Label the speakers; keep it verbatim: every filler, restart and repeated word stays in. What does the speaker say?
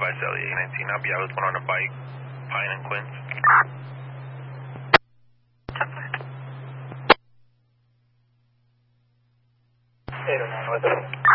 Speaker 1: by Sally eight nineteen. I'll be out with one on a bike, Pine and Quince.
Speaker 2: eight oh nine, what's up?